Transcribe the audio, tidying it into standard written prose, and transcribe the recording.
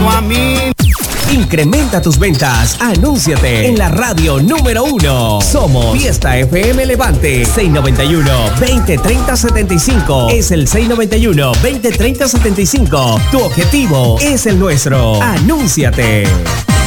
como a mí. Incrementa tus ventas. Anúnciate en la radio número 1. Somos Fiesta FM Levante. 691-2030-75. Es el 691-2030-75. Tu objetivo es el nuestro. Anúnciate.